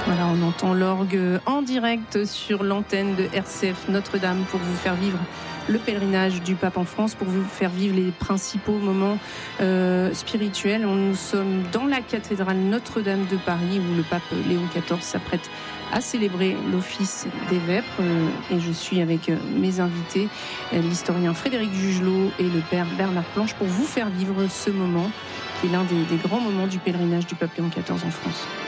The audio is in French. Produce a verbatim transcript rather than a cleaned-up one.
Voilà, on entend l'orgue en direct sur l'antenne de R C F Notre-Dame pour vous faire vivre le pèlerinage du pape en France, pour vous faire vivre les principaux moments euh, spirituels. Nous sommes dans la cathédrale Notre-Dame de Paris où le pape Léon quatorze s'apprête à célébrer l'office des vêpres. Et je suis avec mes invités, l'historien Frédéric Jugelot et le père Bernard Planche, pour vous faire vivre ce moment qui est l'un des, des grands moments du pèlerinage du pape Léon quatorze en France.